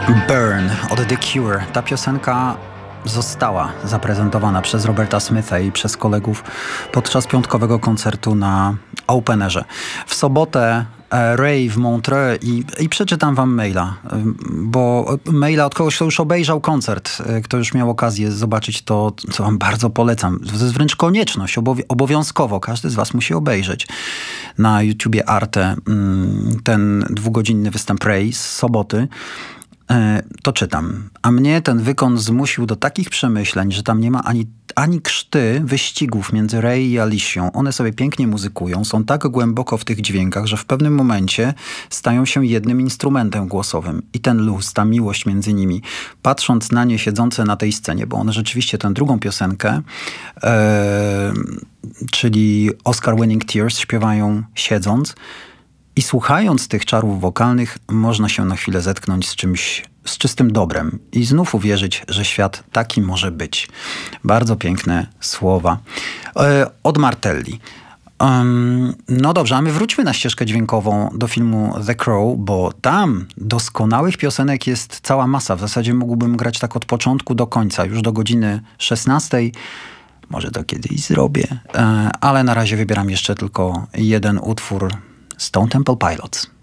Burn od The Cure. Ta piosenka została zaprezentowana przez Roberta Smitha i przez kolegów podczas piątkowego koncertu na Openerze. W sobotę Ray w Montreux i przeczytam wam maila, bo maila od kogoś, kto już obejrzał koncert, kto już miał okazję zobaczyć to, co wam bardzo polecam. To jest wręcz konieczność, obowiązkowo. Każdy z was musi obejrzeć na YouTubie Arte ten 2-godzinny występ Ray z soboty. To czytam. A mnie ten wykon zmusił do takich przemyśleń, że tam nie ma ani krzty wyścigów między Ray i Alicią. One sobie pięknie muzykują, są tak głęboko w tych dźwiękach, że w pewnym momencie stają się jednym instrumentem głosowym. I ten luz, ta miłość między nimi, patrząc na nie siedzące na tej scenie, bo one rzeczywiście tę drugą piosenkę, czyli Oscar Winning Tears, śpiewają siedząc. I słuchając tych czarów wokalnych, można się na chwilę zetknąć z czymś, z czystym dobrem i znów uwierzyć, że świat taki może być. Bardzo piękne słowa. Od Martelli. No dobrze, a my wróćmy na ścieżkę dźwiękową do filmu The Crow, bo tam doskonałych piosenek jest cała masa. W zasadzie mógłbym grać tak od początku do końca, już do godziny 16. Może to kiedyś zrobię, ale na razie wybieram jeszcze tylko jeden utwór. Stone Temple Pilots.